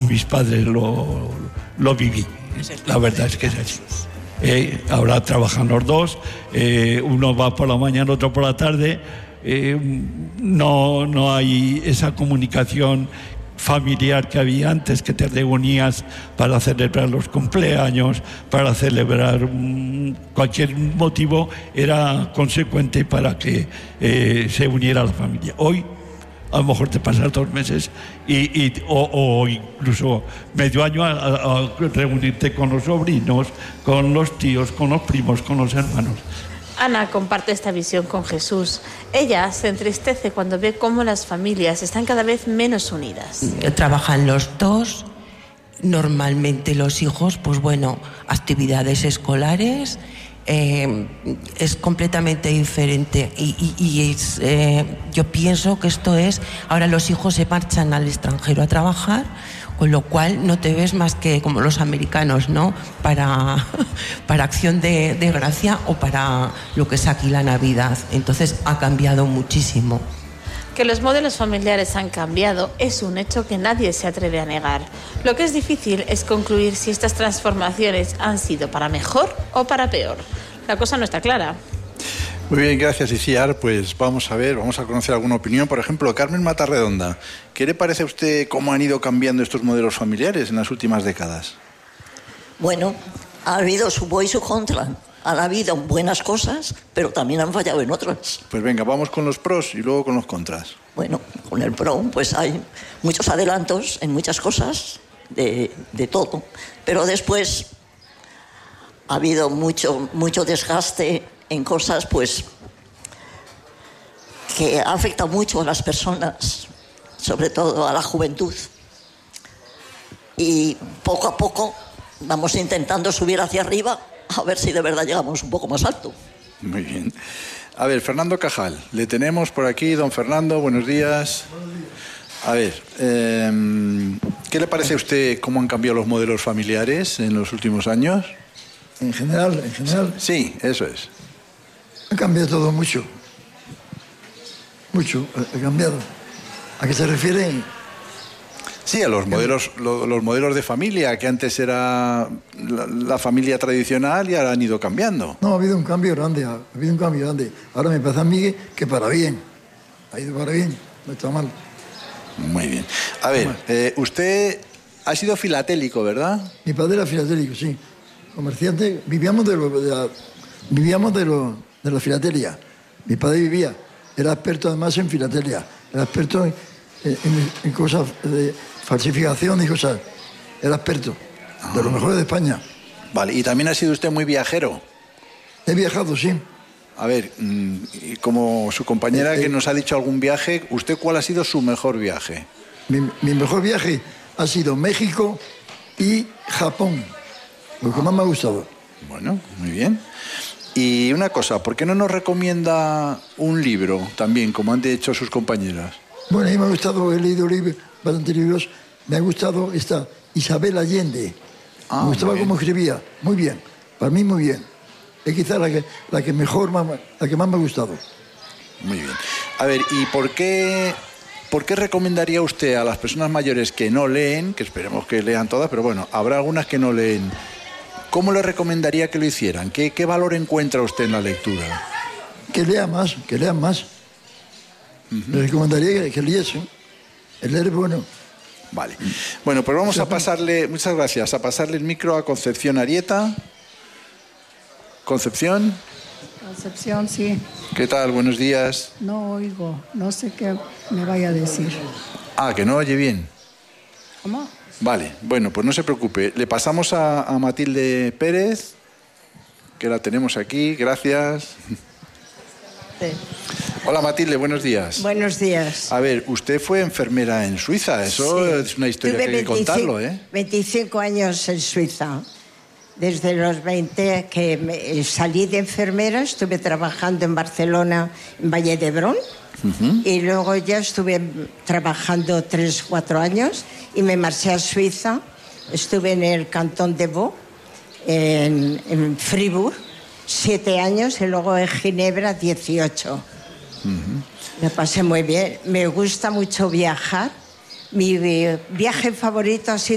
mis padres lo viví. La verdad es que es así. Ahora trabajan los dos, uno va por la mañana, otro por la tarde. No hay esa comunicación familiar que había antes, que te reunías para celebrar los cumpleaños, para celebrar cualquier motivo, era consecuente para que se uniera la familia. Hoy a lo mejor te pasas 2 meses o incluso medio año a reunirte con los sobrinos, con los tíos, con los primos, con los hermanos. Ana comparte esta visión con Jesús. Ella se entristece cuando ve cómo las familias están cada vez menos unidas. Trabajan los dos, normalmente los hijos, pues bueno, actividades escolares, es completamente diferente y yo pienso que esto es, ahora los hijos se marchan al extranjero a trabajar, con lo cual no te ves más que como los americanos, ¿no? Para acción de gracia o para lo que es aquí la Navidad. Entonces ha cambiado muchísimo. Que los modelos familiares han cambiado es un hecho que nadie se atreve a negar. Lo que es difícil es concluir si estas transformaciones han sido para mejor o para peor. La cosa no está clara. Muy bien, gracias, Iciar. Pues vamos a conocer alguna opinión. Por ejemplo, Carmen Matarredonda, ¿qué le parece a usted cómo han ido cambiando estos modelos familiares en las últimas décadas? Bueno, ha habido su pro y su contra. Han habido buenas cosas, pero también han fallado en otras. Pues venga, vamos con los pros y luego con los contras. Bueno, con el pro, pues hay muchos adelantos en muchas cosas, de todo. Pero después ha habido mucho desgaste en cosas, pues, que afecta mucho a las personas, sobre todo a la juventud. Y poco a poco vamos intentando subir hacia arriba, a ver si de verdad llegamos un poco más alto. Muy bien. A ver, Fernando Cajal, le tenemos por aquí. Don Fernando, buenos días. A ver, ¿qué le parece a usted cómo han cambiado los modelos familiares en los últimos años? En general. Sí, eso es. Ha cambiado todo mucho. Mucho ha cambiado. ¿A qué se refiere? Sí, a los modelos de familia, que antes era la familia tradicional y ahora han ido cambiando. No, ha habido un cambio grande, Ahora me parece a mí que para bien. Ha ido para bien, no está mal. Muy bien. A ver, usted ha sido filatélico, ¿verdad? Mi padre era filatélico, sí. Comerciante, vivíamos de la filatelia. Mi padre era experto además en filatelia, era experto en cosas de falsificación y cosas. Era experto, de lo mejor de España. Vale, ¿y también ha sido usted muy viajero? He viajado, sí. A ver, y como su compañera que nos ha dicho algún viaje, ¿usted cuál ha sido su mejor viaje? Mi mejor viaje ha sido México y Japón, lo que más me ha gustado. Bueno, muy bien. Y una cosa, ¿por qué no nos recomienda un libro también, como han hecho sus compañeras? Bueno, a mí me ha gustado, he leído bastantes libros, me ha gustado esta Isabel Allende. Me gustaba cómo escribía, muy bien, para mí muy bien. Es quizá la que más me ha gustado. Muy bien. A ver, ¿y por qué recomendaría usted a las personas mayores que no leen, que esperemos que lean todas, pero bueno, habrá algunas que no leen, ¿cómo le recomendaría que lo hicieran? ¿Qué valor encuentra usted en la lectura? Que lean más. Le recomendaría que leyesen. El leer es bueno. Vale. Bueno, pues vamos a pasarle, muchas gracias, a pasarle el micro a Concepción Arieta. Concepción. Concepción, sí. ¿Qué tal? Buenos días. No oigo, no sé qué me vaya a decir. Ah, que no oye bien. ¿Cómo? Vale, bueno, pues no se preocupe. Le pasamos a Matilde Pérez, que la tenemos aquí. Gracias. Sí. Hola Matilde, buenos días. Buenos días. A ver, usted fue enfermera en Suiza. Eso sí. Es una historia que hay que contarlo, ¿eh? 25 años en Suiza. Desde los 20 que salí de enfermera, estuve trabajando en Barcelona, en Valle d'Hebron, y luego ya estuve trabajando 3-4 años y me marché a Suiza. Estuve en el cantón de Vaud, en Fribourg, 7 años, y luego en Ginebra 18. Me pasé muy bien. Me gusta mucho viajar. Mi viaje favorito ha sido